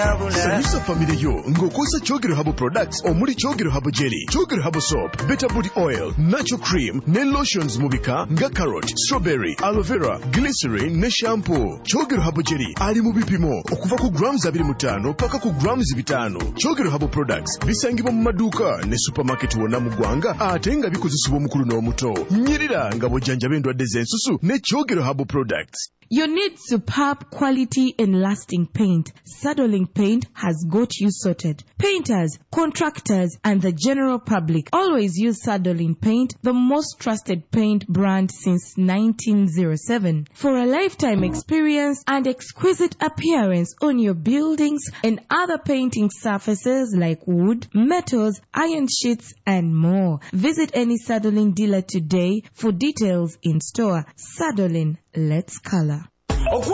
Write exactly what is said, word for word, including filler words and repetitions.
Sanyusa family yo ngokosa Chogero Habo products omuli Chogero Habo jelly, Chogero Habo soap, Better Body oil, natural cream, ne lotions mubika nga carrot, strawberry, aloe vera, glycerin ne shampoo. Chogero Habo jelly ali mu bipimo okuva ku grams abiri mu ttaano paka ku grams bitano. Chogero Habo products bisangibwa mu maduuka ne supermarket wonna mu ggwanga ate nga bikozesebwa omukulu n'omuto. Nyirira nga bw'ojjanjaba endwadde z'ensusu ne Chogero Habo products. You need superb quality and lasting paint. Sadolin Paint has got you sorted. Painters, contractors, and the general public always use Sadolin Paint, the most trusted paint brand since nineteen oh seven. For a lifetime experience and exquisite appearance on your buildings and other painting surfaces like wood, metals, iron sheets, and more. Visit any Sadolin dealer today for details in store. Sadolin, let's color.